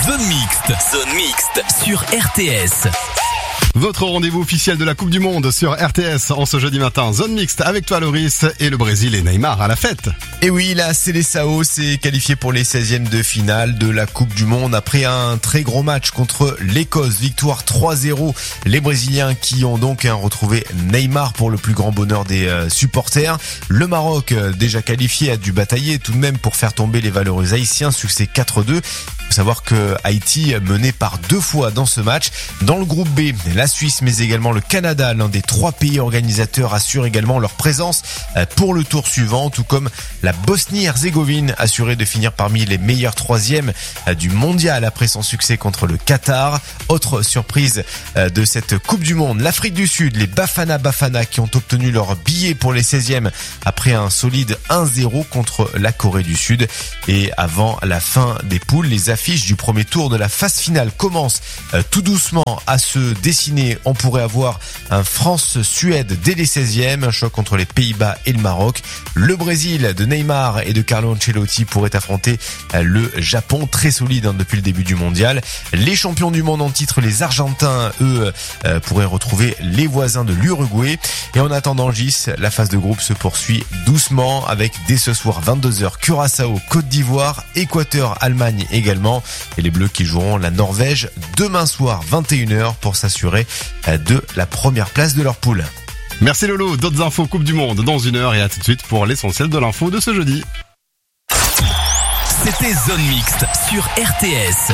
Zone mixte sur RTS. Votre rendez-vous officiel de la Coupe du Monde sur RTS en ce jeudi matin. Zone mixte avec toi Loris et le Brésil et Neymar à la fête. Et oui, la Seleção s'est qualifiée pour les 16e de finale de la Coupe du Monde après un très gros match contre l'Écosse. Victoire 3-0. Les Brésiliens qui ont donc retrouvé Neymar pour le plus grand bonheur des supporters. Le Maroc, déjà qualifié, a dû batailler tout de même pour faire tomber les valeureux Haïtiens. Succès 4-2. Il faut savoir que Haïti menait par 2 fois dans ce match. Dans le groupe B, la Suisse mais également le Canada, l'un des 3 pays organisateurs, assure également leur présence pour le tour suivant, tout comme la Bosnie-Herzégovine, assurée de finir parmi les meilleurs 3e du mondial après son succès contre le Qatar. Autre surprise de cette Coupe du Monde, l'Afrique du Sud, les Bafana Bafana qui ont obtenu leur billet pour les 16e après un solide 1-0 contre la Corée du Sud. Et avant la fin des poules, les affiches du premier tour de la phase finale commencent tout doucement à se dessiner. On pourrait avoir un France-Suède dès les 16e, un choc entre les Pays-Bas et le Maroc. Le Brésil de Neymar et de Carlo Ancelotti pourrait affronter le Japon, très solide depuis le début du mondial. Les champions du monde en titre, les Argentins, eux, pourraient retrouver les voisins de l'Uruguay. Et en attendant, Gis, la phase de groupe se poursuit doucement avec dès ce soir 22h Curaçao, Côte d'Ivoire, Équateur, Allemagne également. Et les Bleus qui joueront la Norvège demain soir 21h pour s'assurer de la première place de leur poule. Merci Lolo, d'autres infos Coupe du Monde dans 1 heure et à tout de suite pour l'essentiel de l'info de ce jeudi. C'était Zone mixte sur RTS.